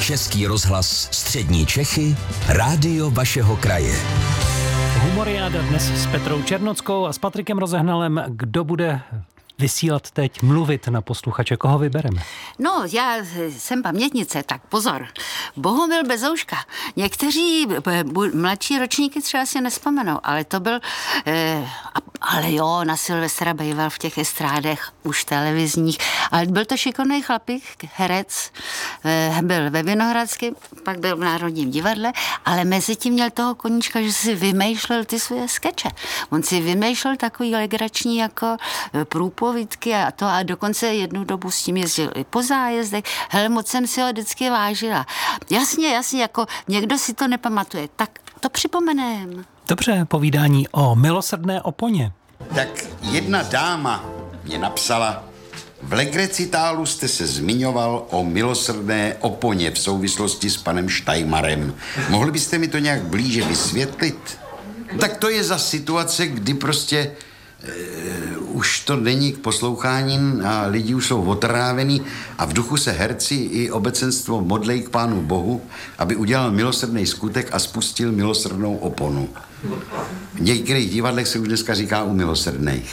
Český rozhlas Střední Čechy, rádio vašeho kraje. Humoriáda dnes s Petrou Černockou a s Patrikem Rozehnalem. Kdo bude vysílat teď, mluvit na posluchače? Koho vybereme? No, já jsem pamětnice, tak pozor. Bohumil Bezouška. Někteří mladší ročníky třeba si nespomenou, ale to byl, ale jo, na Silvestra býval v těch estrádech už televizních, ale byl to šikovný chlapík, herec, byl ve Vinohradském, pak byl v Národním divadle, ale mezi tím měl toho koníčka, že si vymýšlel ty svoje skeče. On si vymýšlel takový legrační jako průpovídky a to a dokonce jednu dobu s tím jezdil i po zájezdech. Hele, moc jsem si ho vždycky vážila. Jasně, jako někdo si to nepamatuje, tak to připomenem. Dobře, povídání o milosrdné oponě. Tak jedna dáma mě napsala: v legrecitálu jste se zmiňoval o milosrdné oponě v souvislosti s panem Štajmarem. Mohli byste mi to nějak blíže vysvětlit? Tak to je za situace, kdy prostě už to není k poslouchání a lidi už jsou otrávení a v duchu se herci i obecenstvo modlej k Pánu Bohu, aby udělal milosrdný skutek a spustil milosrdnou oponu. V některých divadlech se už dneska říká u milosrdných.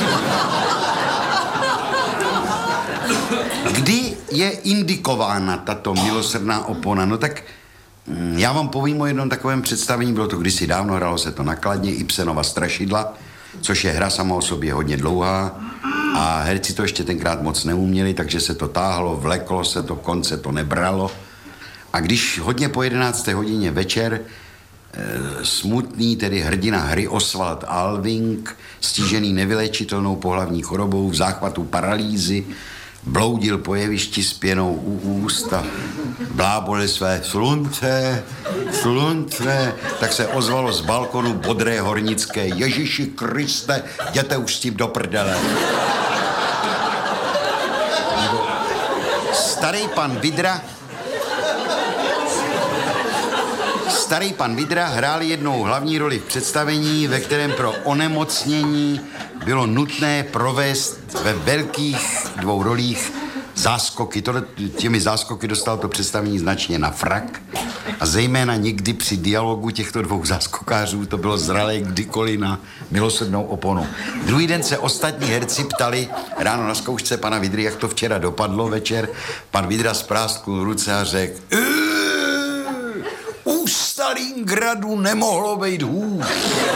Kdy je indikována tato milosrdná opona? No tak já vám povím o jednom takovém představení, bylo to kdysi dávno, hralo se to na Kladně, Ibsenova Strašidla, což je hra sama o sobě hodně dlouhá a herci to ještě tenkrát moc neuměli, takže se to táhlo, vleklo se to, konce to nebralo. A když hodně po 11. hodině večer smutný, tedy hrdina hry Oswald Alving, stižený nevyléčitelnou pohlavní chorobou v záchvatu paralýzy, bloudil po jevišti s pěnou u úst a blábolil své slunce, tak se ozvalo z balkonu bodré hornické: Ježíši Kriste, jděte už s tím do prdele. Starý pan Vidra hrál jednou hlavní roli v představení, ve kterém pro onemocnění bylo nutné provést ve velkých dvou rolích záskoky. Těmi záskoky dostal to představení značně na frak a zejména někdy při dialogu těchto dvou záskokářů to bylo zralé kdykoliv na milosrdnou oponu. Druhý den se ostatní herci ptali ráno na zkoušce pana Vidry, jak to včera dopadlo večer. Pan Vidra spráskl ruce a řekl: u Stalingradu nemohlo být hůř.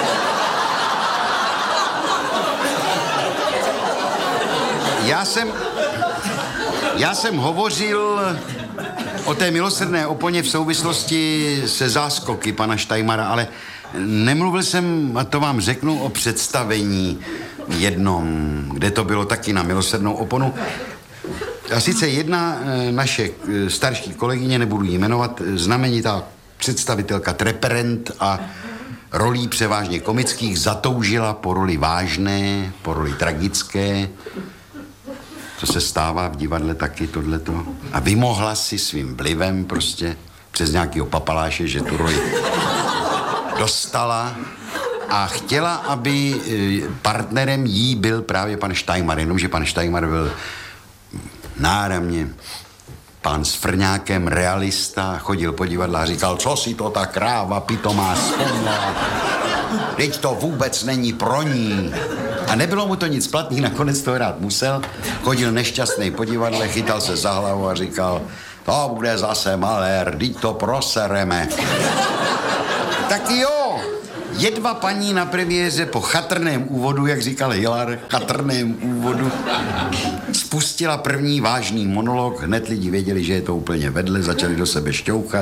Já jsem hovořil o té milosrdné oponě v souvislosti se záskoky pana Štajmara, ale nemluvil jsem, a to vám řeknu, o představení jednom, kde to bylo taky na milosrdnou oponu. A sice jedna naše starší kolegyně, nebudu jí jmenovat, znamenitá představitelka Treperent a rolí převážně komických zatoužila po roli vážné, po roli tragické. To se stává v divadle taky, tohleto. A vymohla si svým vlivem prostě přes nějakýho papaláše, že tu roli dostala a chtěla, aby partnerem jí byl právě pan Štajmar, jenomže pan Štajmar byl náramně pán s frňákem, realista, chodil po divadle a říkal: co si to ta kráva pitomá vzpomněla? Teď to vůbec není pro ní. A nebylo mu to nic platný, nakonec to hrát musel. Chodil nešťastný po divadle, chytal se za hlavu a říkal: to bude zase malér, teď to prosereme. Tak jo, jedva paní na premiéře po chatrném úvodu, jak říkal Hilar, chatrném úvodu, spustila první vážný monolog. Hned lidi věděli, že je to úplně vedle, začali do sebe šťouchat,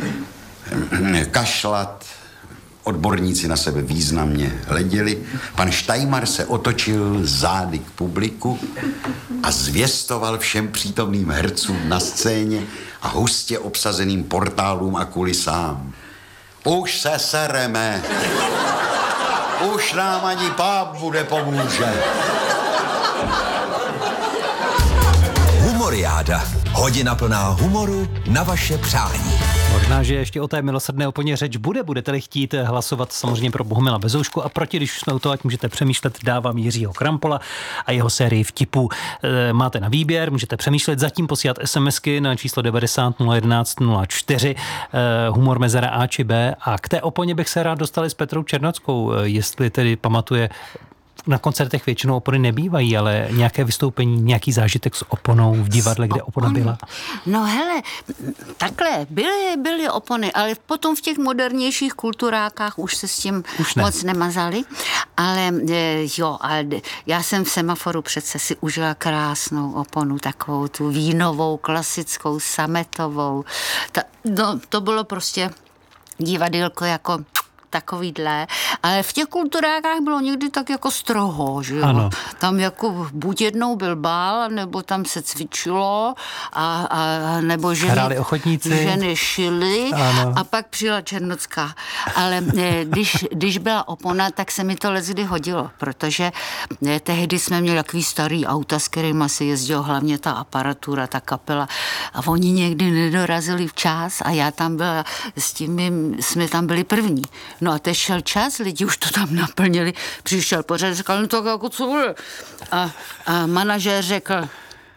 kašlat. Odborníci na sebe významně hleděli. Pan Štajmar se otočil zády k publiku a zvěstoval všem přítomným hercům na scéně a hustě obsazeným portálům a kulisám: už se sereme. Už nám ani Páp bude pomůže. Humoriáda. Hodina plná humoru na vaše přání. Možná, že ještě o té milosrdné oponě řeč budete-li chtít hlasovat samozřejmě pro Bohumila Bezoušku a proti, když jsme u toho, ať můžete přemýšlet, dávám Jiřího Krampola a jeho sérii vtipů. Máte na výběr, můžete přemýšlet, zatím posílat SMSky na číslo 90 011 04, humor mezera A či B, a k té oponě bych se rád dostali s Petrou Černockou, jestli tedy pamatuje. Na koncertech většinou opony nebývají, ale nějaké vystoupení, nějaký zážitek s oponou v divadle, kde opona byla? No hele, takhle, byly opony, ale potom v těch modernějších kulturákách už se s tím moc nemazali. Ale já jsem v Semaforu přece si užila krásnou oponu, takovou tu vínovou, klasickou, sametovou. To bylo prostě divadýlko jako takovýhle, ale v těch kulturákách bylo někdy tak jako stroho, že jo? Ano. Tam jako buď jednou byl bál, nebo tam se cvičilo, a nebo ženy šily, a pak přijela Černocká. Ale když byla opona, tak se mi to leckdy hodilo, protože tehdy jsme měli takový starý auta, s kterýma se jezdilo hlavně ta aparatura, ta kapela, a oni někdy nedorazili včas a já tam byla, s tím jsme tam byli první. No a teď šel čas, lidi už to tam naplnili, přišel pořád, říkal, no tak jako co bude? A manažér řekl,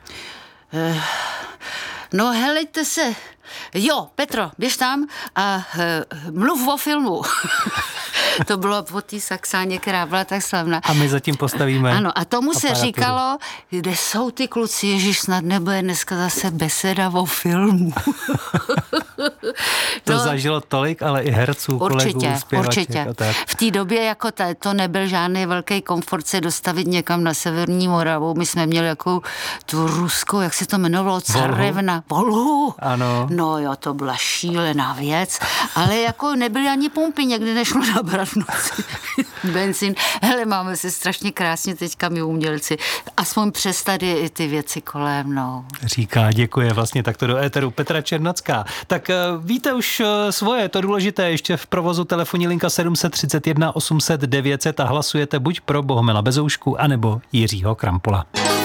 no helejte se, jo, Petro, běž tam a mluv o filmu. To bylo po té Saxáně, která byla tak slavná. A my zatím postavíme. Ano, a tomu se říkalo, kde jsou ty kluci, ježiš, snad nebude dneska zase beseda o filmu. To zažilo tolik, ale i herců, kolegů, zpěvaček. Určitě. V té době jako to nebyl žádný velký komfort se dostavit někam na severní Moravu. My jsme měli jako tu ruskou, jak se to jmenovalo, Carevna. Volhu. Ano. No jo, to byla šílená věc, ale jako nebyly ani pumpy, někdy nešlo nabrat v noci benzín. Hele, máme se strašně krásně teďka my umělci. Aspoň přes tady i ty věci kolem, no. Říká, děkuje vlastně takto do éteru Petra Černocká. Tak víte už svoje, to důležité, ještě v provozu telefonní linka 731 800 900 a hlasujete buď pro Bohumila Bezoušku, anebo Jiřího Krampola.